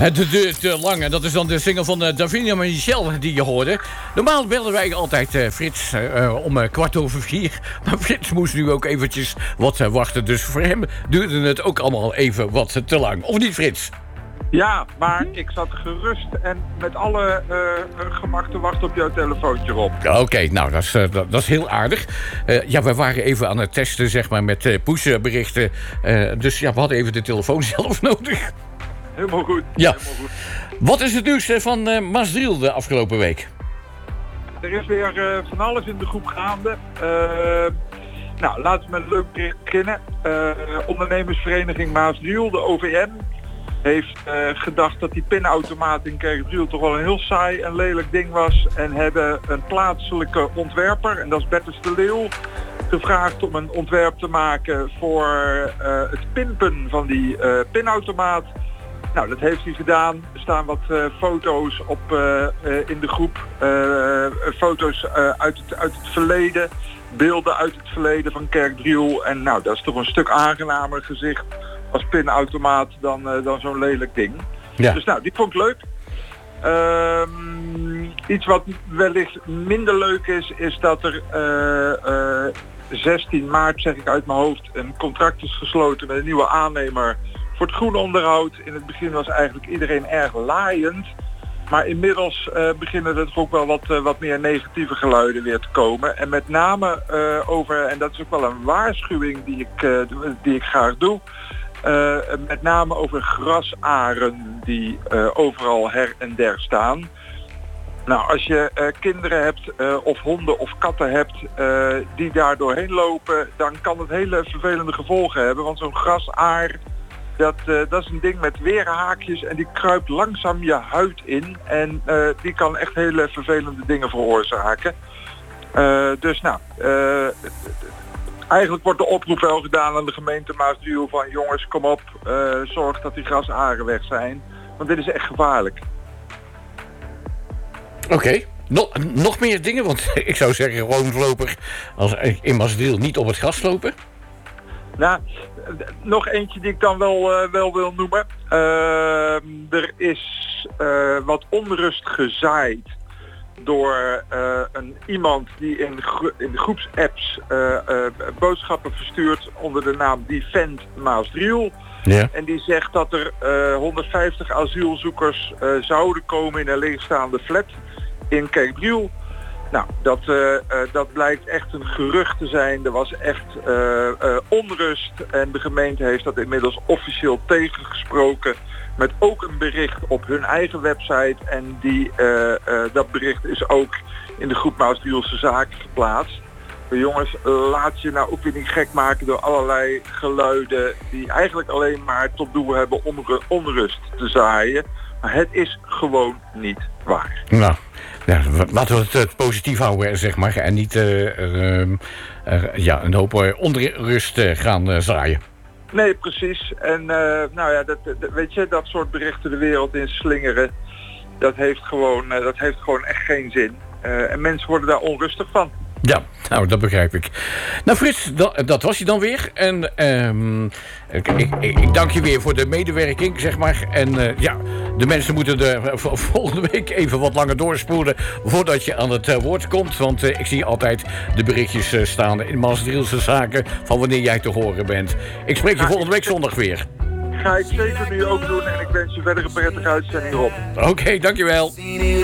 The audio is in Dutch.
Het duurt te lang. En dat is dan de single van Davina Michel die je hoorde. Normaal belden wij altijd Frits om 4:15. Maar Frits moest nu ook eventjes wat wachten. Dus voor hem duurde het ook allemaal even wat te lang. Of niet, Frits? Ja, maar ik zat gerust en met alle gemak te wachten op jouw telefoontje, Rob. Oké, nou, dat is heel aardig. Ja, we waren even aan het testen, zeg maar, met pushberichten. Dus ja, we hadden even de telefoon zelf nodig. Helemaal goed. Ja. Helemaal goed. Wat is het nieuws van Maasdriel de afgelopen week? Er is weer van alles in de groep gaande. Nou, laten we met een leuk bericht beginnen. Ondernemersvereniging Maasdriel, de OVM, heeft gedacht dat die pinautomaat in Kerkdriel toch wel een heel saai en lelijk ding was. En hebben een plaatselijke ontwerper, en dat is Bertus de Leeuw, gevraagd om een ontwerp te maken voor het pinpen van die pinautomaat. Nou, dat heeft hij gedaan. Er staan wat foto's op in de groep. Foto's uit het verleden. Beelden uit het verleden van Kerkdriel. En nou, dat is toch een stuk aangenamer gezicht als pinautomaat dan zo'n lelijk ding. Ja. Dus nou, die vond ik leuk. Iets wat wellicht minder leuk is dat er 16 maart, zeg ik uit mijn hoofd, een contract is gesloten met een nieuwe aannemer voor het groene onderhoud. In het begin was eigenlijk iedereen erg laaiend. Maar inmiddels beginnen er toch ook wel wat meer negatieve geluiden weer te komen. En met name over, en dat is ook wel een waarschuwing die ik graag doe, met name over grasaren die overal her en der staan. Nou, als je kinderen hebt of honden of katten hebt die daar doorheen lopen, dan kan het hele vervelende gevolgen hebben. Want zo'n grasaar, dat is een ding met weerhaakjes en die kruipt langzaam je huid in. En die kan echt hele vervelende dingen veroorzaken. Dus nou, eigenlijk wordt de oproep wel gedaan aan de gemeente Maasdriel van jongens, kom op, zorg dat die grasaren weg zijn. Want dit is echt gevaarlijk. Oké. Nog meer dingen? Want ik zou zeggen gewoon voorlopig als in Maasdriel niet op het gras lopen. Nou, nog eentje die ik dan wel wil noemen. Er is wat onrust gezaaid door iemand die in de groepsapps boodschappen verstuurt onder de naam Defend Maasdriel. Ja. En die zegt dat er 150 asielzoekers zouden komen in een leegstaande flat in Kerkdriel. Nou, dat blijkt echt een gerucht te zijn. Er was echt onrust en de gemeente heeft dat inmiddels officieel tegengesproken met ook een bericht op hun eigen website. En dat bericht is ook in de groep Maasdrielse Zaken geplaatst. Maar jongens, laat je nou ook weer niet gek maken door allerlei geluiden die eigenlijk alleen maar tot doel hebben om onrust te zaaien. Maar het is gewoon niet waar. Nou. Ja, laten we het positief houden, zeg maar. En niet een hoop onrust gaan zaaien. Nee, precies. En nou ja, weet je, dat soort berichten de wereld in slingeren, dat heeft gewoon echt geen zin. En mensen worden daar onrustig van. Ja, nou, dat begrijp ik. Nou, Frits, dat was je dan weer. En ik dank je weer voor de medewerking, zeg maar. En de mensen moeten er volgende week even wat langer doorspoelen voordat je aan het woord komt. Want ik zie altijd de berichtjes staan in Maasdrielse Zaken van wanneer jij te horen bent. Ik spreek je volgende week zondag weer. Ga ik zeker nu ook doen en ik wens je verder een prettige uitzending op. Oké, dankjewel.